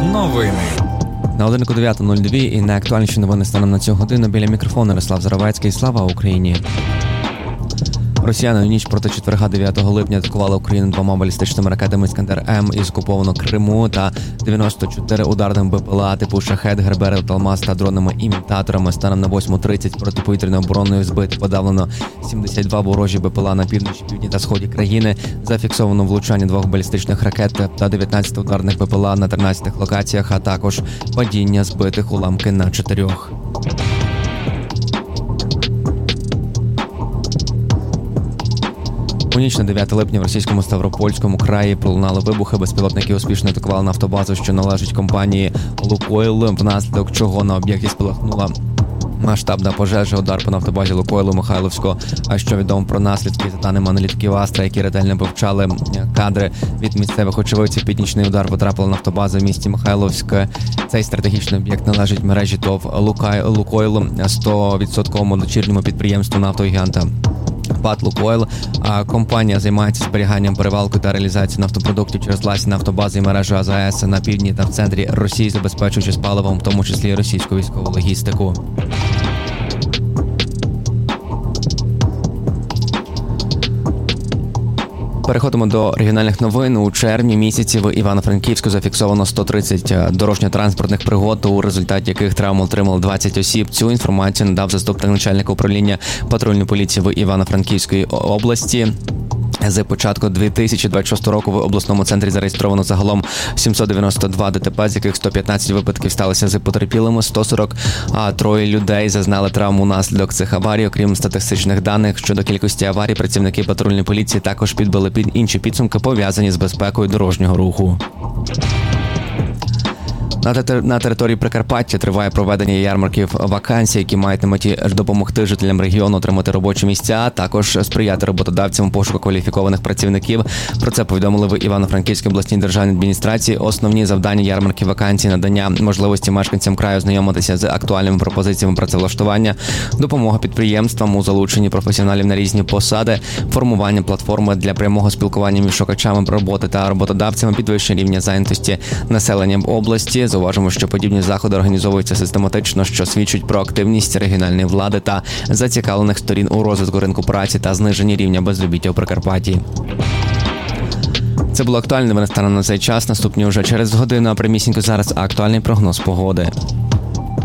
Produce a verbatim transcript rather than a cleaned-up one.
Новини. На годинку дев'ята нуль два і найактуальніші новини станом на цю годину. Біля мікрофону Ярослав Заровецький. Слава Україні! Росіяни у ніч проти четверга дев'ятого липня атакували Україну двома балістичними ракетами «Іскандер-М» із окупованого Криму та дев'яносто чотири ударними БПЛА типу «Шахед», «Герберел», «Талмаз» та дронами-імітаторами. Станом на восьму тридцять протиповітряною обороною збито подавлено сімдесят два ворожі БПЛА на півночі, півдні та сході країни. Зафіксовано влучання двох балістичних ракет та дев'ятнадцять ударних БПЛА на тринадцяти локаціях, а також падіння збитих уламки на чотирьох. У ніч на дев'яте липня в російському Ставропольському краї пролунали вибухи. Безпілотники успішно атакували нафтобазу, що належить компанії «Лукойл», внаслідок чого на об'єкті спалахнула масштабна пожежа. Удар по нафтобазі «Лукойлу» Михайлівського. А що відомо про наслідки, за даними аналітиків Астра, які ретельно повчали кадри від місцевих очевидців, під нічний удар потрапила нафтобаза в місті Михайлівське. Цей стратегічний об'єкт належить мережі ТОВ «Лукойл», сто відсотків дочірньому підприємству нафтогіганта ПАТ «Лукойл». А компанія займається зберіганням, перевалкою та реалізацією нафтопродуктів через власні нафтобази і мережу АЗС на півдні та в центрі Росії, забезпечуючи з паливом, в тому числі російську військову логістику. Переходимо до регіональних новин. У червні місяці в Івано-Франківську зафіксовано сто тридцять дорожньо-транспортних пригод, у результаті яких травму отримали двадцять осіб. Цю інформацію надав заступник начальника управління патрульної поліції в Івано-Франківській області. З початку дві тисячі двадцять шостого року в обласному центрі зареєстровано загалом сімсот дев'яносто два ДТП, з яких сто п'ятнадцять випадків сталося з потерпілими, сто сорок три людей зазнали травму внаслідок цих аварій. Окрім статистичних даних щодо кількості аварій, працівники патрульної поліції також підбили під інші підсумки, пов'язані з безпекою дорожнього руху. На території Прикарпаття триває проведення ярмарків вакансій, які мають на меті допомогти жителям регіону отримати робочі місця, а також сприяти роботодавцям у пошуку кваліфікованих працівників. Про це повідомили в Івано-Франківській обласній державній адміністрації. Основні завдання ярмарків вакансій – надання можливості мешканцям краю ознайомитися з актуальними пропозиціями працевлаштування, допомога підприємствам у залученні професіоналів на різні посади, формування платформи для прямого спілкування між шукачами роботи та роботодавцями, підвищення рівня зайнятості населення в області. Зауважимо, що подібні заходи організовуються систематично, що свідчить про активність регіональної влади та зацікавлених сторін у розвитку ринку праці та зниженні рівня безробіття у Прикарпатті. Це було актуальне, новини станом на цей час. Наступні вже через годину, а прямісінько зараз актуальний прогноз погоди.